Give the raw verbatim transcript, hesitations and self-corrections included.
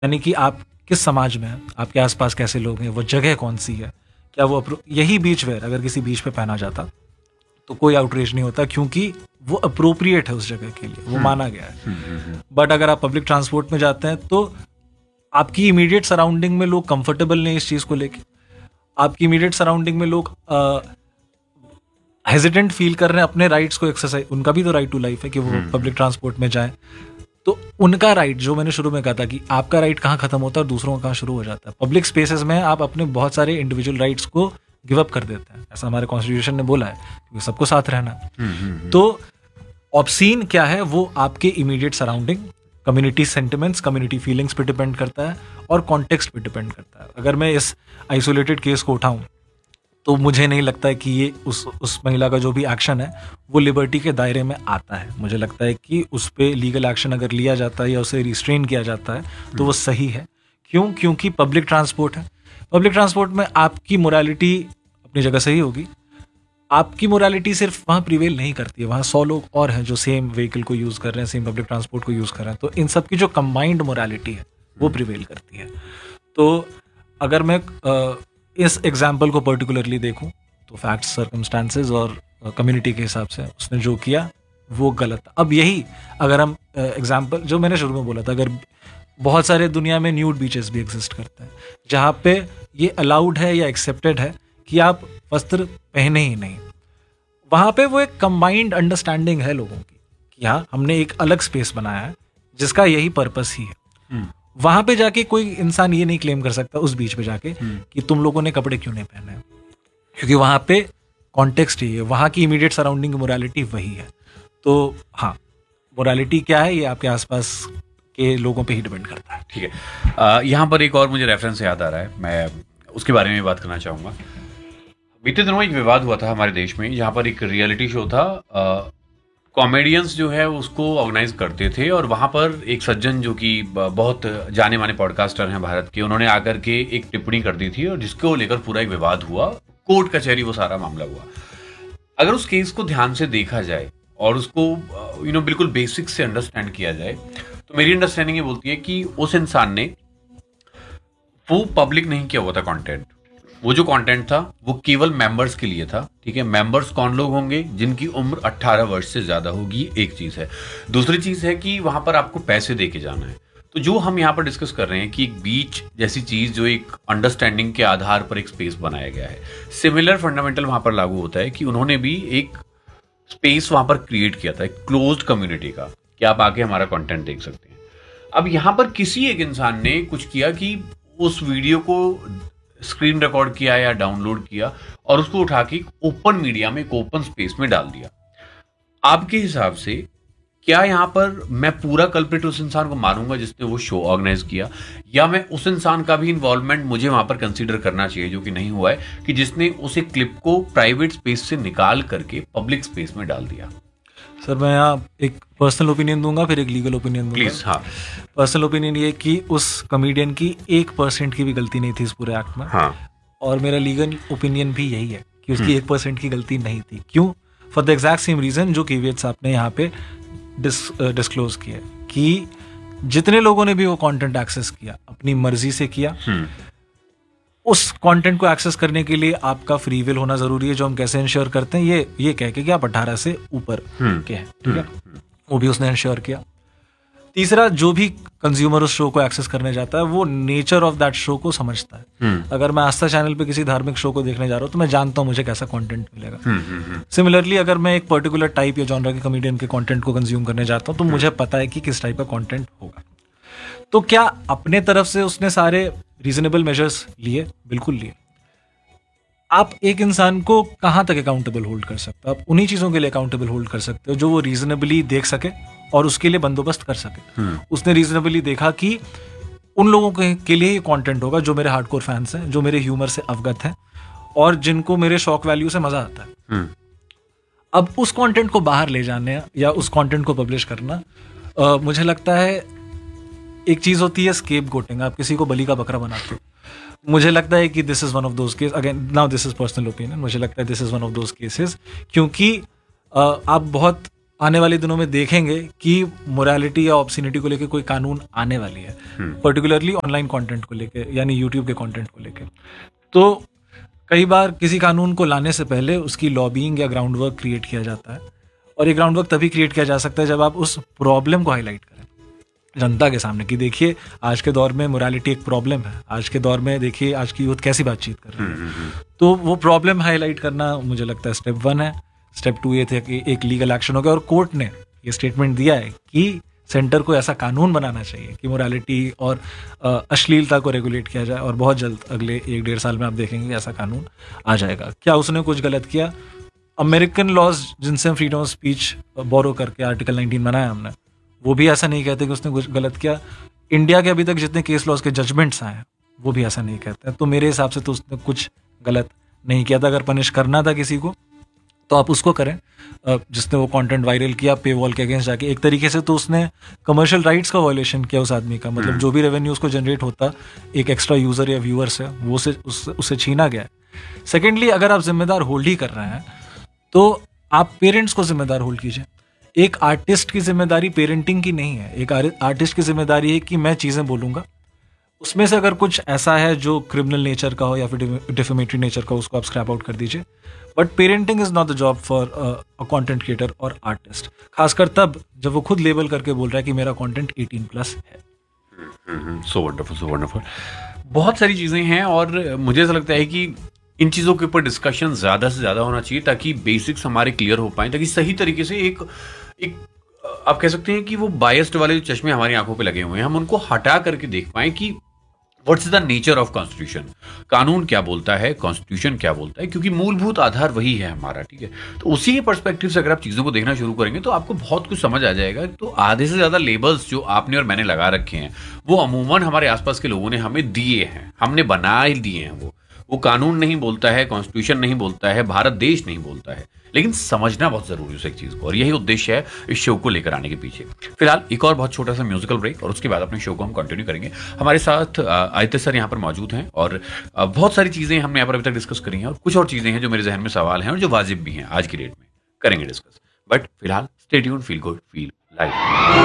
यानी कि आप किस समाज में हैं, आपके आसपास कैसे लोग हैं, वो जगह कौन सी है, क्या वो appro- यही बीच वेयर अगर किसी बीच पे पहना जाता तो कोई आउटरीच नहीं होता, क्योंकि वो अप्रोप्रिएट है उस जगह के लिए, वो माना गया है। बट अगर आप पब्लिक ट्रांसपोर्ट में जाते हैं तो आपकी इमीडिएट सराउंडिंग में लोग कंफर्टेबल नहीं इस चीज़ को लेके, आपकी इमीडिएट सराउंडिंग में लोग हेजिटेंट फील कर रहे हैं अपने राइट्स को एक्सरसाइज, उनका भी तो राइट टू लाइफ है कि वो पब्लिक ट्रांसपोर्ट में जाएं, तो उनका राइट, जो मैंने शुरू में कहा था कि आपका राइट कहाँ खत्म होता है और दूसरों का कहाँ शुरू हो जाता है, पब्लिक स्पेसेस में आप अपने बहुत सारे इंडिविजुअल राइट्स को गिव अप कर देते हैं, ऐसा हमारे कॉन्स्टिट्यूशन ने बोला है, क्योंकि सबको साथ रहना है। तो ऑब्सीन क्या है, वो आपके immediate surrounding, community sentiments, community feelings पे डिपेंड करता है और कॉन्टेक्स्ट पे डिपेंड करता है। अगर मैं इस आइसोलेटेड केस को उठाऊं तो मुझे नहीं लगता है कि ये उस उस महिला का जो भी एक्शन है वो लिबर्टी के दायरे में आता है। मुझे लगता है कि उस पर लीगल एक्शन अगर लिया जाता है या उसे रिस्ट्रेन किया जाता है तो वो सही है। क्यों? क्योंकि पब्लिक ट्रांसपोर्ट है, पब्लिक ट्रांसपोर्ट में आपकी मोरालिटी अपनी जगह सही होगी, आपकी मोरालिटी सिर्फ वहाँ प्रिवेल नहीं करती है, वहाँ सौ लोग और हैं जो सेम व्हीकल को यूज़ कर रहे हैं, सेम पब्लिक ट्रांसपोर्ट को यूज़ कर रहे हैं, तो इन सब की जो कंबाइंड मोरालिटी है वो प्रिवेल करती है। तो अगर मैं अ, इस एग्जाम्पल को पर्टिकुलरली देखूं तो फैक्ट्स, सर्कमस्टांसेस और कम्युनिटी के हिसाब से उसने जो किया वो गलत था। अब यही अगर हम एग्जाम्पल जो मैंने शुरू में बोला था, अगर बहुत सारे दुनिया में न्यूड बीचेस भी एग्जिस्ट करते हैं जहाँ पे ये अलाउड है या एक्सेप्टेड है कि आप वस्त्र पहने ही नहीं, वहाँ पे वो एक कंबाइंड अंडरस्टैंडिंग है लोगों की कि हाँ हमने एक अलग स्पेस बनाया है जिसका यही पर्पस ही है। वहां पे जाके कोई इंसान ये नहीं क्लेम कर सकता उस बीच पे जाके कि तुम लोगों ने कपड़े क्यों नहीं पहने, क्योंकि वहां पे कॉन्टेक्स्ट ही है, वहां की इमीडिएट सराउंडिंग मोरालिटी वही है। तो हाँ, मोरालिटी क्या है ये आपके आसपास के लोगों पे ही डिपेंड करता है। ठीक है, यहाँ पर एक और मुझे रेफरेंस याद आ रहा है, मैं उसके बारे में बात करना चाहूँगा। बीते दिनों एक विवाद हुआ था हमारे देश में, जहाँ पर एक रियलिटी शो था, कॉमेडियंस जो है उसको ऑर्गेनाइज करते थे, और वहाँ पर एक सज्जन जो कि बहुत जाने माने पॉडकास्टर हैं भारत के, उन्होंने आकर के एक टिप्पणी कर दी थी और जिसको लेकर पूरा एक विवाद हुआ, कोर्ट कचहरी वो सारा मामला हुआ। अगर उस केस को ध्यान से देखा जाए और उसको यू नो बिल्कुल बेसिक से अंडरस्टैंड किया जाए तो मेरी अंडरस्टैंडिंग ये बोलती है कि उस इंसान ने वो पब्लिक नहीं किया हुआ था कंटेंट, वो जो कंटेंट था वो केवल मेंबर्स के लिए था। ठीक है, मेंबर्स कौन लोग होंगे? जिनकी उम्र अट्ठारह वर्ष से ज्यादा होगी, एक चीज है। दूसरी चीज है कि वहां पर आपको पैसे दे के जाना है। तो जो हम यहाँ पर डिस्कस कर रहे हैं कि एक बीच जैसी चीज जो एक अंडरस्टैंडिंग के आधार पर एक स्पेस बनाया गया है, सिमिलर फंडामेंटल वहां पर लागू होता है कि उन्होंने भी एक स्पेस वहां पर क्रिएट किया था, एक क्लोज्ड कम्युनिटी का, कि आप आके हमारा कंटेंट देख सकते हैं। अब यहाँ पर किसी एक इंसान ने कुछ किया कि उस वीडियो को स्क्रीन रिकॉर्ड किया या डाउनलोड किया और उसको उठा के ओपन मीडिया में, एक ओपन स्पेस में डाल दिया। आपके हिसाब से क्या यहां पर मैं पूरा कल्प्रिट उस इंसान को मारूंगा जिसने वो शो ऑर्गेनाइज किया, या मैं उस इंसान का भी इन्वॉल्वमेंट मुझे वहां पर कंसीडर करना चाहिए, जो कि नहीं हुआ है, कि जिसने उस क्लिप को प्राइवेट स्पेस से निकाल करके पब्लिक स्पेस में डाल दिया? सर मैं यहाँ एक पर्सनल ओपिनियन दूंगा, फिर एक लीगल ओपिनियन दूंगा। प्लीज। हाँ, पर्सनल ओपिनियन ये कि उस कॉमेडियन की एक परसेंट की भी गलती नहीं थी इस पूरे एक्ट में। हाँ, और मेरा लीगल ओपिनियन भी यही है कि उसकी एक परसेंट की गलती नहीं थी। क्यों? For the exact same reason जो केवियट्स आपने यहाँ पे डिस्क्लोज किया कि जितने लोगों ने भी वो कंटेंट एक्सेस किया अपनी मर्जी से किया, उस कंटेंट को एक्सेस करने के लिए आपका फ्री विल होना जरूरी है, जो हम कैसे इंश्योर करते हैं, ये ये कह के कि आप अठारह से ऊपर के हैं। ठीक है, वो भी उसने इंश्योर किया। तीसरा, जो भी कंज्यूमर उस शो को एक्सेस करने जाता है वो नेचर ऑफ दैट शो को समझता है। अगर मैं आस्था चैनल पे किसी धार्मिक शो को देखने जा रहा हूँ तो मैं जानता हूँ मुझे कैसा कंटेंट मिलेगा। सिमिलरली अगर मैं एक पर्टिकुलर टाइप या जॉनर के कॉमेडियन के कंटेंट को कंज्यूम करने जाता हूँ तो मुझे पता है कि किस टाइप का कंटेंट होगा। तो क्या अपने तरफ से उसने सारे रीजनेबल मेजर्स लिए? बिल्कुल लिए। आप एक इंसान को कहाँ तक अकाउंटेबल होल्ड कर सकते हो? आप उन्हीं चीजों के लिए अकाउंटेबल होल्ड कर सकते हो जो वो रीजनेबली देख सके और उसके लिए बंदोबस्त कर सके। उसने रीजनेबली देखा कि उन लोगों के, के लिए ये कंटेंट होगा जो मेरे हार्डकोर फैंस हैं, जो मेरे ह्यूमर से अवगत हैं और जिनको मेरे शॉक वैल्यू से मजा आता है। अब उस कंटेंट को बाहर ले जाने या उस कंटेंट को पब्लिश करना, आ, मुझे लगता है एक चीज होती है स्केप गोटिंग, आप किसी को बलि का बकरा बनाते हो। मुझे लगता है कि this is one of those case, again now this is personal opinion, मुझे लगता है this is one of those cases, क्योंकि uh, आप बहुत आने वाले दिनों में देखेंगे कि मोरालिटी या ऑब्सिनिटी को लेके कोई कानून आने वाली है, पर्टिकुलरली ऑनलाइन कंटेंट को लेके, यानी यूट्यूब के कंटेंट को लेके। तो कई बार किसी कानून को लाने से पहले उसकी लॉबिंग या ग्राउंड वर्क क्रिएट किया जाता है, और ये ग्राउंड वर्क तभी क्रिएट किया जा सकता है जब आप उस प्रॉब्लम को हाईलाइट करें जनता के सामने कि देखिए आज के दौर में मोरालिटी एक प्रॉब्लम है, आज के दौर में देखिए आज की यूथ कैसी बातचीत कर रही है। तो वो प्रॉब्लम हाईलाइट करना मुझे लगता है स्टेप वन है। स्टेप टू ये थे कि एक लीगल एक्शन हो गया, और कोर्ट ने ये स्टेटमेंट दिया है कि सेंटर को ऐसा कानून बनाना चाहिए कि मोरालिटी और अश्लीलता को रेगुलेट किया जाए, और बहुत जल्द अगले एक डेढ़ साल में आप देखेंगे कि ऐसा कानून आ जाएगा। क्या उसने कुछ गलत किया? अमेरिकन लॉज जिनसे हम फ्रीडम ऑफ स्पीच बोरो करके आर्टिकल नाइनटीन बनाया हमने, वो भी ऐसा नहीं कहते कि उसने कुछ गलत किया। इंडिया के अभी तक जितने केस लॉज के जजमेंट्स आए हैं वो भी ऐसा नहीं कहते। तो मेरे हिसाब से तो उसने कुछ गलत नहीं किया था। अगर पनिश करना था किसी को तो आप उसको करें जिसने वो कंटेंट वायरल किया पे वॉल के अगेंस्ट जाके। एक तरीके से तो उसने कमर्शियल राइट्स का वायलेशन किया उस आदमी का, मतलब जो भी रेवेन्यू उसको जनरेट होता एक एक्स्ट्रा यूजर या व्यूअर से, वो से उससे उससे छीना गया है। सेकेंडली, अगर आप जिम्मेदार होल्ड ही कर रहे हैं तो आप पेरेंट्स को जिम्मेदार होल्ड कीजिए। एक आर्टिस्ट की जिम्मेदारी पेरेंटिंग की नहीं है, एक आर्टिस्ट की जिम्मेदारी है कि मैं चीज़ें बोलूँगा, उसमें से अगर कुछ ऐसा है जो क्रिमिनल नेचर का हो या फिर डिफेमेटरी नेचर का, उसको आप स्क्रैप आउट कर दीजिए। But parenting is not the job for a content creator और आर्टिस्ट, खासकर तब जब वो खुद लेबल करके बोल रहा है कि मेरा कंटेंट एटीन प्लस है। So wonderful, so wonderful. बहुत सारी चीज़ें हैं, और मुझे ऐसा लगता है कि इन चीज़ों के ऊपर डिस्कशन ज़्यादा से ज़्यादा होना चाहिए ताकि बेसिक्स हमारे क्लियर हो पाएँ, ताकि सही तरीके से एक एक आप कह सकते हैं कि वो बायस्ड वाले जो चश्मे हमारी आंखों पे लगे हुए हैं, हम उनको हटा करके देख पाएँ कि what's the nature of constitution, कानून क्या बोलता है, कॉन्स्टिट्यूशन क्या बोलता है, क्योंकि मूलभूत आधार वही है हमारा, ठीक है। तो उसी पर्सपेक्टिव से अगर आप चीज़ों को देखना शुरू करेंगे तो आपको बहुत कुछ समझ आ जाएगा। तो आधे से ज़्यादा लेबल्स जो आपने और मैंने लगा रखे हैं वो अमूमन हमारे आसपास के लोगों ने हमें दिए हैं, हमने बना ही दिए हैं। वो वो कानून नहीं बोलता है, कॉन्स्टिट्यूशन नहीं बोलता है, भारत देश नहीं बोलता है, लेकिन समझना बहुत जरूरी है उस एक चीज को, और यही उद्देश्य है इस शो को लेकर आने के पीछे। फिलहाल एक और बहुत छोटा सा म्यूजिकल ब्रेक, और उसके बाद अपने शो को हम कंटिन्यू करेंगे। हमारे साथ आदित्य सर यहाँ पर मौजूद हैं, और बहुत सारी चीजें हमने यहाँ पर अभी तक डिस्कस करी हैं, और कुछ और चीजें हैं जो मेरे जहन में सवाल हैं और जो वाजिब भी हैं, आज की डेट में करेंगे डिस्कस। बट फिलहाल stay tuned, feel good, feel live.